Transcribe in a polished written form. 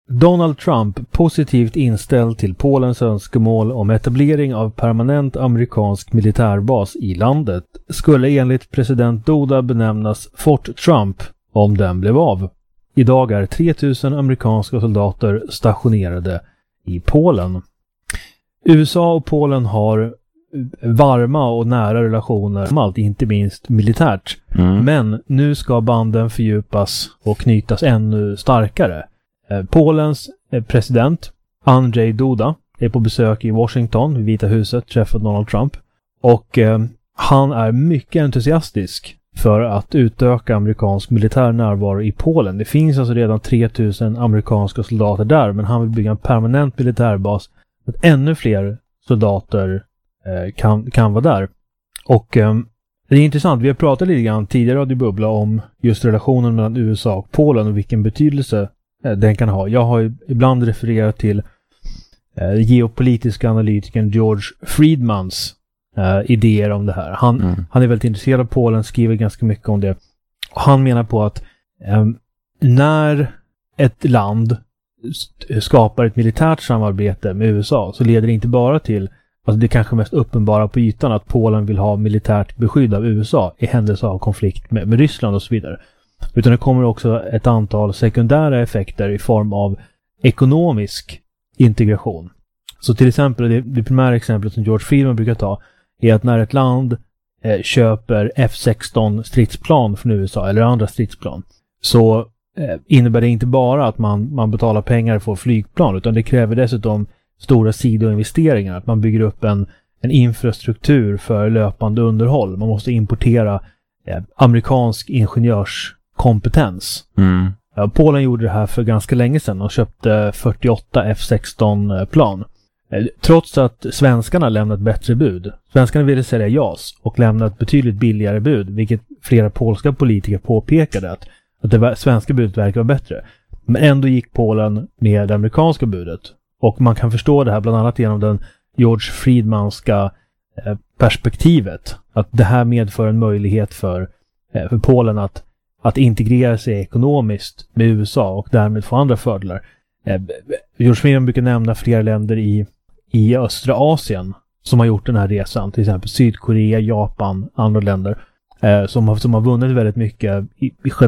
Donald Trump positivt inställd till Polens önskemål om etablering av permanent amerikansk militärbas i landet skulle enligt president Duda benämnas Fort Trump om den blev av. Idag är 3000 amerikanska soldater stationerade i Polen. USA och Polen har varma och nära relationer, inte minst militärt. Men nu ska banden fördjupas och knytas ännu starkare. Polens president Andrzej Duda är på besök i Washington, i Vita huset, träffar Donald Trump. Och han är mycket entusiastisk för att utöka amerikansk militär närvaro i Polen. Det finns alltså redan 3000 amerikanska soldater där, men han vill bygga en permanent militärbas så att ännu fler soldater kan vara där. Och det är intressant, vi har pratat lite grann tidigare av Bubbla om just relationen mellan USA och Polen och vilken betydelse den kan ha. Jag har ibland refererat till geopolitiska analytikern George Friedmans idéer om det här. Han är väldigt intresserad av Polen, skriver ganska mycket om det. Och han menar på att när ett land skapar ett militärt samarbete med USA så leder det inte bara till, alltså det kanske mest uppenbara på ytan, att Polen vill ha militärt beskydd av USA i händelse av konflikt med Ryssland och så vidare. Utan det kommer också ett antal sekundära effekter i form av ekonomisk integration. Så till exempel, det primära exemplet som George Friedman brukar ta är att när ett land köper F-16 stridsplan från USA eller andra stridsplan, så innebär det inte bara att man betalar pengar för flygplan, utan det kräver dessutom stora sidoinvesteringar, att man bygger upp en infrastruktur för löpande underhåll. Man måste importera amerikansk ingenjörskompetens. Polen gjorde det här för ganska länge sedan och köpte 48 F-16 plan. Trots att svenskarna lämnat bättre bud. Svenskarna ville sälja JAS och lämnat betydligt billigare bud, vilket flera polska politiker påpekade att det svenska budet verkar vara bättre. Men ändå gick Polen med det amerikanska budet. Och man kan förstå det här bland annat genom den George Friedmanska perspektivet. Att det här medför en möjlighet för Polen att integrera sig ekonomiskt med USA och därmed få andra fördelar. George Friedman brukar nämna flera länder i östra Asien som har gjort den här resan. Till exempel Sydkorea, Japan, andra länder som har vunnit väldigt mycket